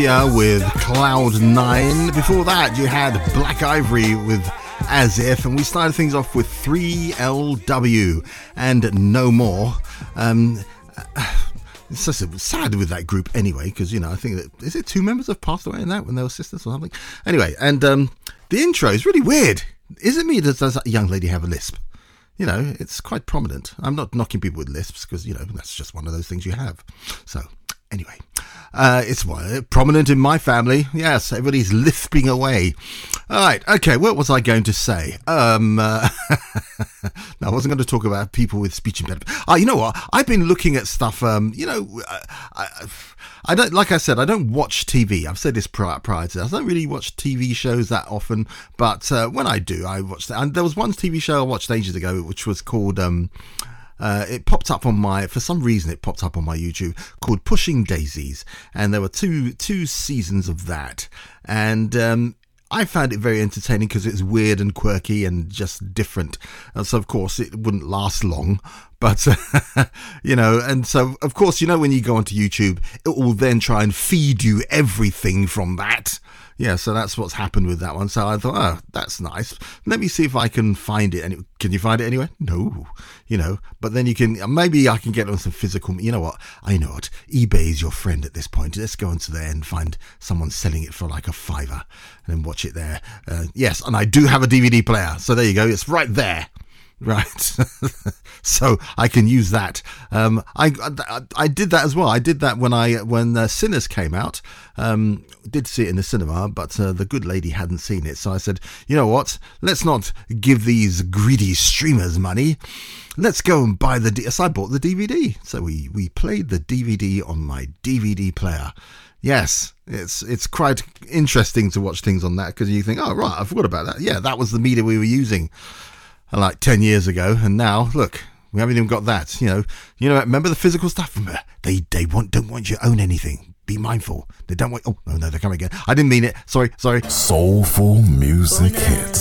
With Cloud9. Before that, you had Black Ivory with As If, and we started things off with 3LW and No More. It's so sad with that group anyway, because, I think that, is it 2 members have passed away in that when they were sisters or something? Anyway, and the intro is really weird. Is it me that does that young lady have a lisp? It's quite prominent. I'm not knocking people with lisps because, that's just one of those things you have. So, anyway, it's prominent in my family. Yes, everybody's lisping away. All right, okay, what was I going to say? No, I wasn't going to talk about people with speech impediment. You know what? I've been looking at stuff, I don't, like I said, I don't watch TV. I've said this prior to this. I don't really watch TV shows that often, but when I do, I watch that. And there was one TV show I watched ages ago, which was called, it popped up on for some reason it popped up on my YouTube, called Pushing Daisies. And there were two seasons of that. And, I found it very entertaining because it's weird and quirky and just different. And so, of course, it wouldn't last long. But, and so, of course, when you go onto YouTube, it will then try and feed you everything from that. Yeah, so that's what's happened with that one. So I thought, that's nice. Let me see if I can find it. And can you find it anywhere? No, but then you can, maybe I can get on some physical, I know what, eBay is your friend at this point. Let's go onto there and find someone selling it for like a $5 and then watch it there. Yes, and I do have a DVD player. So there you go. It's right there. Right. So I can use that. I did that as well. I did that when Sinners came out. Did see it in the cinema, but the good lady hadn't seen it. So I said, you know what? Let's not give these greedy streamers money. Let's go and buy so I bought the DVD. So we played the DVD on my DVD player. Yes, it's quite interesting to watch things on that because you think, oh, right, I forgot about that. Yeah, that was the media we were using like 10 years ago, and now look, we haven't even got that. Remember the physical stuff. Remember, they don't want you to own anything. Be mindful. They don't want. Oh no, they're coming again. I didn't mean it. Sorry. Soulful music hits.